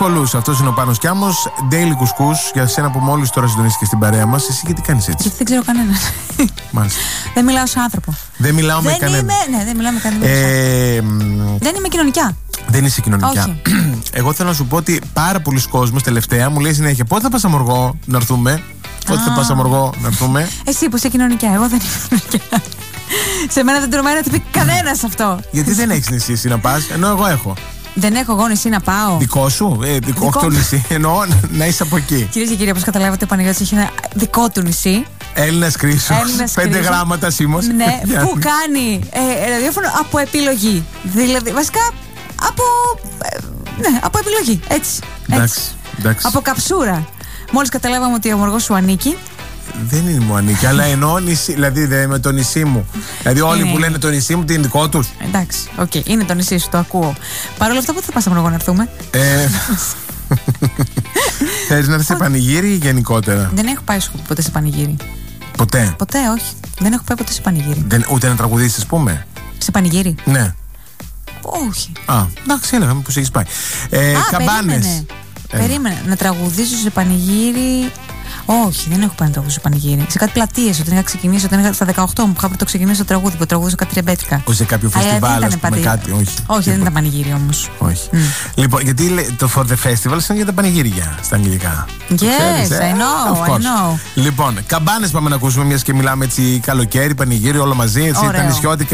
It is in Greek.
πολλούς. Αυτός είναι ο Πάνος Κιάμος. Daily Κουσκούς, για σένα που μόλις τώρα συντονίστηκε στην παρέα μας. Εσύ γιατί κάνεις έτσι? Γιατί δεν ξέρω κανέναν. Μάλιστα. Δεν μιλάω σε άνθρωπο. Δεν μιλάω με κανέναν. Ναι, δεν μιλάω με κανέναν. Δεν είμαι κοινωνικά. Δεν είσαι κοινωνικά. Εγώ θέλω να σου πω ότι πάρα πολλοί κόσμος τελευταία μου λέει συνέχεια: πότε θα πας Αμοργό να έρθουμε? Πότε θα πας Αμοργό να έρθουμε? Εσύ που είσαι κοινωνικά, εγώ δεν είμαι κοινωνικά. Σε μένα δεν τολμάει να το πει κανένας αυτό. Γιατί δεν έχεις νησί εσύ να πας, ενώ εγώ έχω? Δεν έχω εγώ νησί να πάω. Δικό σου? Δικό το νησί. Εννοώ να είσαι από εκεί. Κυρίες και κύριοι, όπως καταλάβατε, ο Παναγιώτης έχει ένα δικό του νησί. Έλληνας Κρίσος. 5 γράμματα σήμος. Ναι, που κάνει ραδιόφωνο από επιλογή. Δηλαδή, βασικά από επιλογή. Έτσι. Εντάξει. Από καψούρα. Μόλις καταλάβαμε ότι ο Αμοργός σου ανήκει. Δεν είναι μου ανήκει, αλλά εννοώ νησί. Δηλαδή με το νησί μου. Δηλαδή όλοι που λένε το νησί μου, τι είναι δικό τους. Εντάξει, οκ, είναι το νησί σου, το ακούω. Παρ' όλα αυτά, πότε θα πας Αμοργό να έρθουμε? Θες να έρθεις σε πανηγύρι ή γενικότερα? Δεν έχω πάει ποτέ σε πανηγύρι. Ποτέ? Ποτέ, όχι. Δεν έχω πάει ποτέ σε πανηγύρι. Ούτε να τραγουδήσεις, ας πούμε? Σε πανηγύρι? Ναι. Όχι. Εντάξει, έλεγα πως έχεις πάει. Καμπάνες. Περίμενε. Να τραγουδήσω σε πανηγύρι. Όχι, δεν έχω πάει να τραγουδήσω σε πανηγύρι. Σε κάτι πλατείες, όταν είχα ξεκινήσει, όταν είχα στα 18 μου, είχα πρώτο ξεκινήσει το τραγούδι που τραγουδούσα κάτι ρεμπέτικα. Όχι σε κάποιο φεστιβάλ, ας πούμε, κάτι. Όχι, δεν ήταν πανηγύρι όμως. Όχι. Λοιπόν, γιατί το For the Festival είναι για τα πανηγύρια στα αγγλικά. Yes, I know. Λοιπόν, καμπάνες πάμε να ακούσουμε, μιας και μιλάμε έτσι καλοκαίρι, πανηγύρι, όλο μαζί, έτσι, τα νησιώτικα.